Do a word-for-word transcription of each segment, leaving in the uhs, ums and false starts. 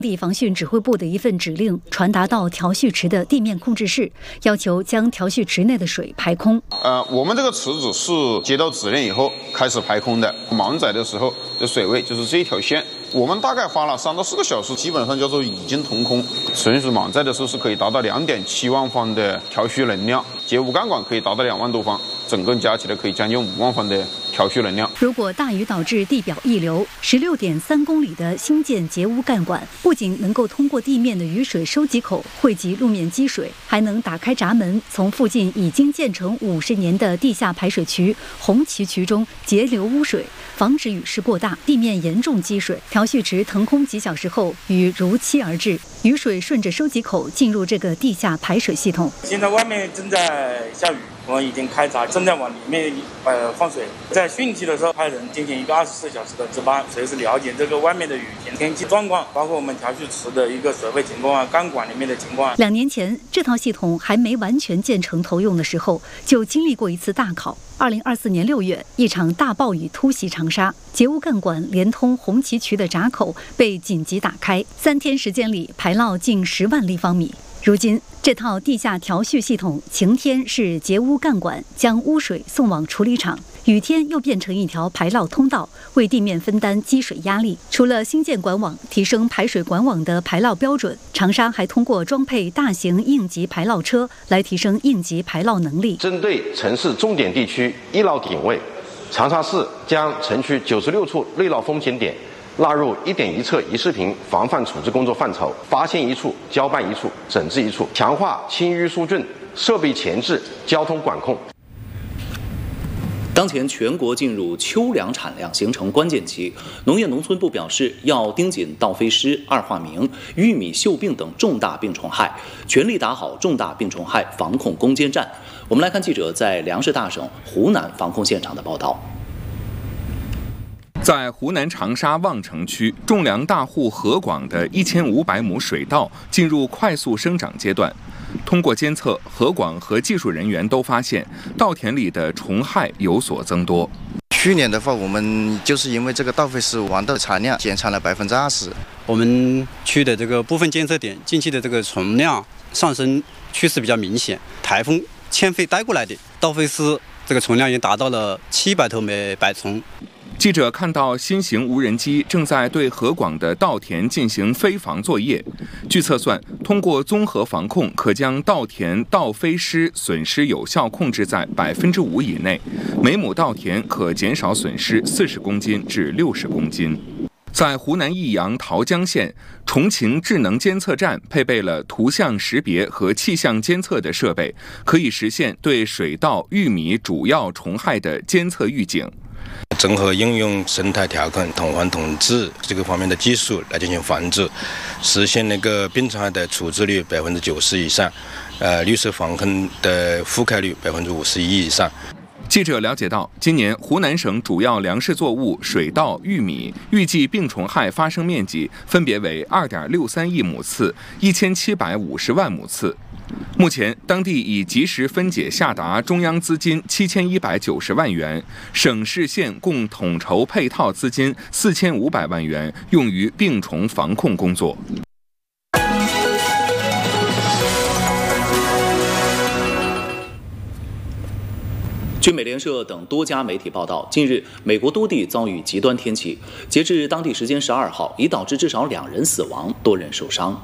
地防汛指挥部的一份指令传达到调蓄池的地面控制室，要求将调蓄池内的水排空。 呃，我们这个池子是接到指令以后开始排空的，满载的时候的水位就是这一条线。我们大概花了三到四个小时，基本上叫做已经腾空。纯水满载的时候是可以达到两点七万方的调蓄能量，截污干管可以达到两万多方，整个加起来可以将近五万方的调蓄能量。 如果大雨导致地表溢流，十六点三公里的新建截污干管不仅能够通过地面的雨水收集口汇集路面积水，还能打开闸门，从附近已经建成五十年的地下排水渠红旗渠中截流污水，防止雨势过大，地面严重积水。调蓄池腾空几小时后，雨如期而至，雨水顺着收集口进入这个地下排水系统。 现在外面正在下雨，我们已经开闸，正在往里面呃放水。在汛期的时候，派人进行一个二十四小时的值班，随时了解这个外面的雨天天气状况，包括我们调蓄池的一个水位情况啊，干管里面的情况。 两年前，这套系统还没完全建成投用的时候，就经历过一次大考。二零二四年六月，一场大暴雨突袭长沙，截污干管连通红旗渠的闸口被紧急打开，三天时间里排涝近十万立方米。如今，这套地下调蓄系统，晴天是截污干管将污水送往处理厂，雨天又变成一条排涝通道，为地面分担积水压力。除了新建管网，提升排水管网的排涝标准，长沙还通过装配大型应急排涝车来提升应急排涝能力。 针对城市重点地区易涝点位，长沙市将城区九十六处内涝风险点纳入一点一测一视频防范处置工作范畴，发现一处交办一处，整治一处，强化清淤疏浚、设备前置、交通管控。 当前全国进入秋粮产量形成关键期，农业农村部表示要盯紧稻飞虱、二化鸣、玉米锈病等重大病虫害，全力打好重大病虫害防控攻坚战。我们来看记者在粮食大省湖南防控现场的报道。 在湖南长沙望城区，种粮大户河广的一千五百亩水稻进入快速生长阶段。通过监测，河广和技术人员都发现稻田里的虫害有所增多。 去年的话，我们就是因为这个稻飞虱王稻产量减产了百分之二十。 我们区的这个部分监测点，近期的这个虫量上升趋势比较明显。台风迁飞带过来的稻飞虱，这个虫量已经达到了七百头每百虫。 记者看到新型无人机正在对河广的稻田进行飞防作业。据测算，通过综合防控，可将稻田稻飞虱损失有效控制在百分之五以内，每亩稻田可减少损失四十公斤至六十公斤。在湖南益阳桃江县，重禽智能监测站配备了图像识别和气象监测的设备，可以实现对水稻、玉米主要虫害的监测预警。 综合应用生态调控、同环同治这个方面的技术来进行防治，实现那个病虫害的处置率百分之九十以上，呃，绿色防控的覆盖率百分之五十一以上。 记者了解到，今年湖南省主要粮食作物水稻、玉米预计病虫害发生面积分别为二点六三亿亩次、一千七百五十万亩次。目前，当地已及时分解下达中央资金七千一百九十万元，省市县共统筹配套资金四千五百万元，用于病虫防控工作。 据美联社等多家媒体报道，近日美国多地遭遇极端天气，截至当地时间十二号，已导致至少两人死亡，多人受伤。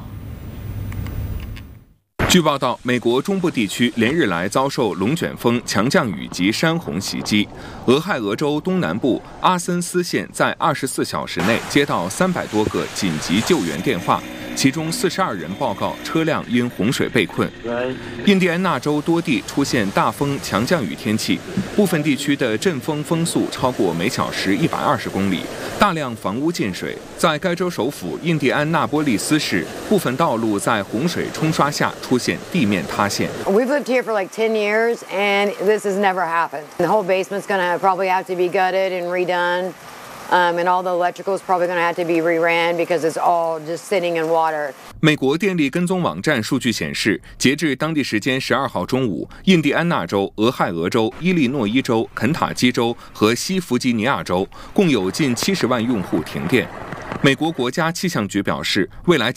据报道，美国中部地区连日来遭受龙卷风、强降雨及山洪袭击。俄亥俄州东南部阿森斯县在二十四小时内接到三百多个紧急救援电话，其中四十二人报告车辆因洪水被困。印第安纳州多地出现大风、强降雨天气，部分地区的阵风风速超过每小时一百二十公里，大量房屋进水。在该州首府印第安纳波利斯市，部分道路在洪水冲刷下出现地面塌陷。 We've lived here for like ten years, and this has never happened. The whole basement's going to probably have to be gutted and redone. Um, and all the electrical is probably going to have to be reran because it's all just sitting in water. 美国电力跟踪网站数据显示，截至当地时间十二号中午，印第安纳州、俄亥俄州、伊利诺伊州、肯塔基州和西弗吉尼亚州共有近七十万用户停电。 美国国家气象局表示，未来